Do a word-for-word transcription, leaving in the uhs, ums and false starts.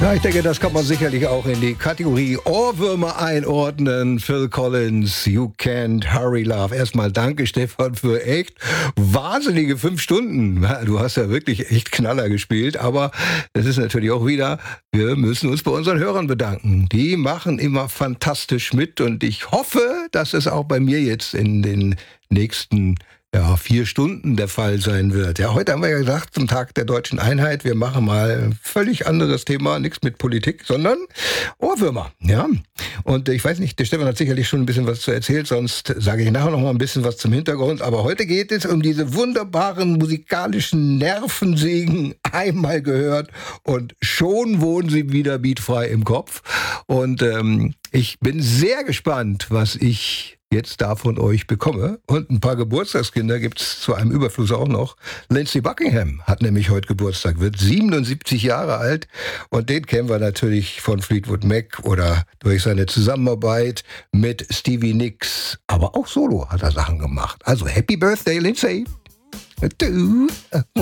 Ja, ich denke, das kann man sicherlich auch in die Kategorie Ohrwürmer einordnen. Phil Collins, You Can't Hurry Love. Erstmal danke, Stefan, für echt wahnsinnige fünf Stunden. Du hast ja wirklich echt Knaller gespielt, aber es ist natürlich auch wieder, wir müssen uns bei unseren Hörern bedanken. Die machen immer fantastisch mit und ich hoffe, dass es auch bei mir jetzt in den nächsten ja, vier Stunden der Fall sein wird. Ja, heute haben wir ja gesagt, zum Tag der Deutschen Einheit, wir machen mal ein völlig anderes Thema, nichts mit Politik, sondern Ohrwürmer. Ja, und ich weiß nicht, der Stefan hat sicherlich schon ein bisschen was zu erzählt, sonst sage ich nachher noch mal ein bisschen was zum Hintergrund. Aber heute geht es um diese wunderbaren musikalischen Nervensägen, einmal gehört und schon wohnen sie wieder beatfrei im Kopf. Und ähm, ich bin sehr gespannt, was ich jetzt da von euch bekomme. Und ein paar Geburtstagskinder gibt es zu einem Überfluss auch noch. Lindsey Buckingham hat nämlich heute Geburtstag, wird siebenundsiebzig Jahre alt. Und den kennen wir natürlich von Fleetwood Mac oder durch seine Zusammenarbeit mit Stevie Nicks. Aber auch solo hat er Sachen gemacht. Also Happy Birthday, Lindsey. Du.